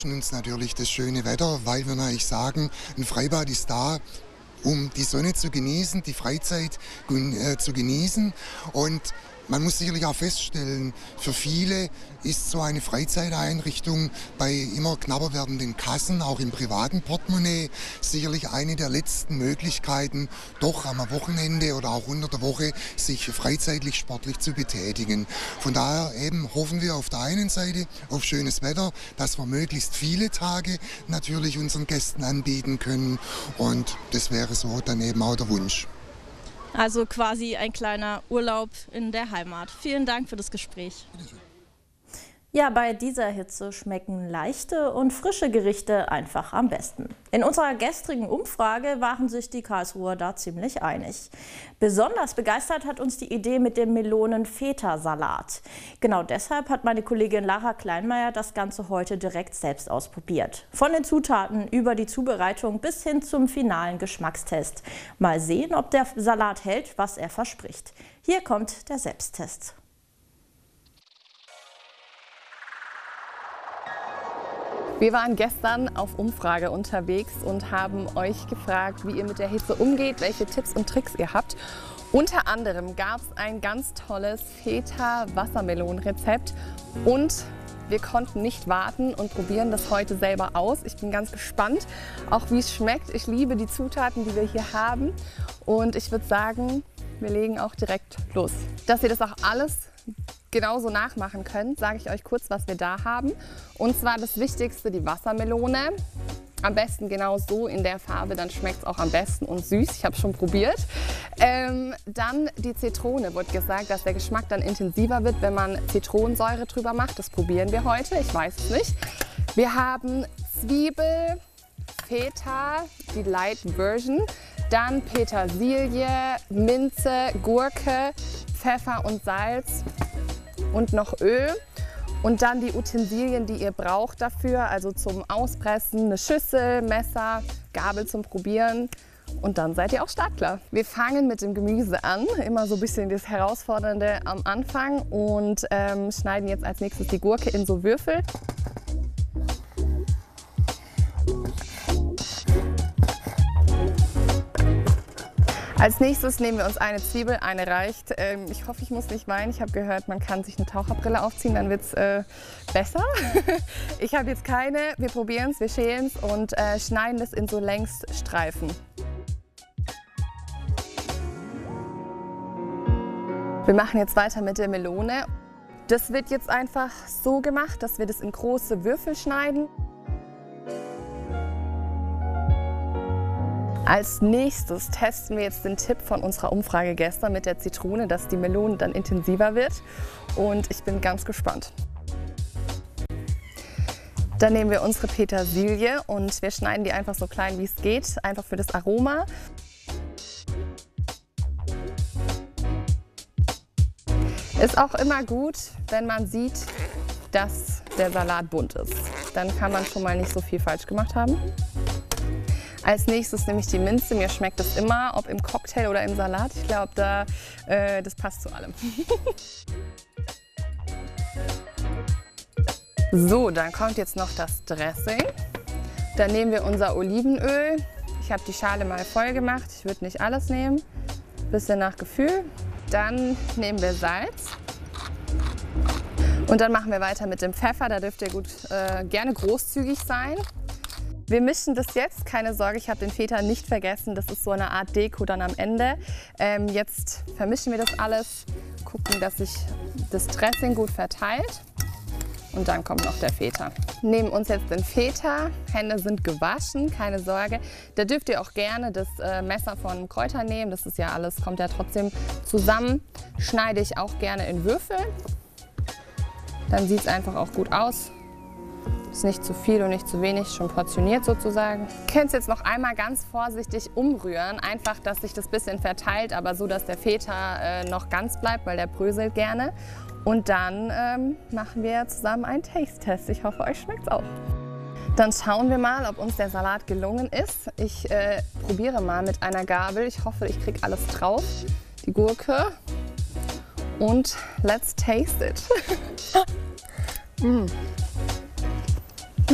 Uns natürlich das schöne Wetter, weil wir natürlich sagen, ein Freibad ist da, um die Sonne zu genießen, die Freizeit zu genießen. Und man muss sicherlich auch feststellen, für viele ist so eine Freizeiteinrichtung bei immer knapper werdenden Kassen, auch im privaten Portemonnaie, sicherlich eine der letzten Möglichkeiten, doch am Wochenende oder auch unter der Woche sich freizeitlich sportlich zu betätigen. Von daher eben hoffen wir auf der einen Seite auf schönes Wetter, dass wir möglichst viele Tage natürlich unseren Gästen anbieten können, und das wäre so dann eben auch der Wunsch. Also quasi ein kleiner Urlaub in der Heimat. Vielen Dank für das Gespräch. Ja, bei dieser Hitze schmecken leichte und frische Gerichte einfach am besten. In unserer gestrigen Umfrage waren sich die Karlsruher da ziemlich einig. Besonders begeistert hat uns die Idee mit dem Melonen-Feta-Salat. Genau deshalb hat meine Kollegin Lara Kleinmeier das Ganze heute direkt selbst ausprobiert. Von den Zutaten über die Zubereitung bis hin zum finalen Geschmackstest. Mal sehen, ob der Salat hält, was er verspricht. Hier kommt der Selbsttest. Wir waren gestern auf Umfrage unterwegs und haben euch gefragt, wie ihr mit der Hitze umgeht, welche Tipps und Tricks ihr habt. Unter anderem gab es ein ganz tolles Feta-Wassermelonen-Rezept und wir konnten nicht warten und probieren das heute selber aus. Ich bin ganz gespannt, auch wie es schmeckt. Ich liebe die Zutaten, die wir hier haben, und ich würde sagen, wir legen auch direkt los. Dass ihr das auch alles genauso nachmachen könnt, sage ich euch kurz, was wir da haben. Und zwar das Wichtigste, die Wassermelone. Am besten genau so in der Farbe, dann schmeckt es auch am besten und süß. Ich habe schon probiert. Dann die Zitrone. Wird gesagt, dass der Geschmack dann intensiver wird, wenn man Zitronensäure drüber macht. Das probieren wir heute, ich weiß es nicht. Wir haben Zwiebel, Feta, die Light Version. Dann Petersilie, Minze, Gurke, Pfeffer und Salz und noch Öl. Und dann die Utensilien, die ihr braucht dafür, also zum Auspressen, eine Schüssel, Messer, Gabel zum Probieren, und dann seid ihr auch startklar. Wir fangen mit dem Gemüse an, immer so ein bisschen das Herausfordernde am Anfang, und schneiden jetzt als nächstes die Gurke in so Würfel. Als nächstes nehmen wir uns eine Zwiebel, eine reicht. Ich hoffe, ich muss nicht weinen. Ich habe gehört, man kann sich eine Taucherbrille aufziehen, dann wird es besser. Ich habe jetzt keine. Wir probieren es, wir schälen es und schneiden es in so Längsstreifen. Wir machen jetzt weiter mit der Melone. Das wird jetzt einfach so gemacht, dass wir das in große Würfel schneiden. Als nächstes testen wir jetzt den Tipp von unserer Umfrage gestern mit der Zitrone, dass die Melone dann intensiver wird, und ich bin ganz gespannt. Dann nehmen wir unsere Petersilie und wir schneiden die einfach so klein wie es geht, einfach für das Aroma. Ist auch immer gut, wenn man sieht, dass der Salat bunt ist. Dann kann man schon mal nicht so viel falsch gemacht haben. Als nächstes nehme ich die Minze. Mir schmeckt das immer, ob im Cocktail oder im Salat. Ich glaube, das passt zu allem. So, dann kommt jetzt noch das Dressing. Dann nehmen wir unser Olivenöl. Ich habe die Schale mal voll gemacht. Ich würde nicht alles nehmen. Bisschen nach Gefühl. Dann nehmen wir Salz. Und dann machen wir weiter mit dem Pfeffer. Da dürft ihr gerne großzügig sein. Wir mischen das jetzt, keine Sorge, ich habe den Feta nicht vergessen, das ist so eine Art Deko dann am Ende. Jetzt vermischen wir das alles, gucken, dass sich das Dressing gut verteilt, und dann kommt noch der Feta. Nehmen uns jetzt den Feta, Hände sind gewaschen, keine Sorge. Da dürft ihr auch gerne das Messer von Kräutern nehmen, das ist ja alles, kommt ja trotzdem zusammen. Schneide ich auch gerne in Würfel, dann sieht es einfach auch gut aus. Ist nicht zu viel und nicht zu wenig, schon portioniert sozusagen. Ihr könnt es jetzt noch einmal ganz vorsichtig umrühren, einfach, dass sich das bisschen verteilt, aber so, dass der Feta noch ganz bleibt, weil der bröselt gerne. Und dann machen wir zusammen einen Taste-Test. Ich hoffe, euch schmeckt es auch. Dann schauen wir mal, ob uns der Salat gelungen ist. Ich probiere mal mit einer Gabel. Ich hoffe, ich kriege alles drauf. Die Gurke. Und let's taste it.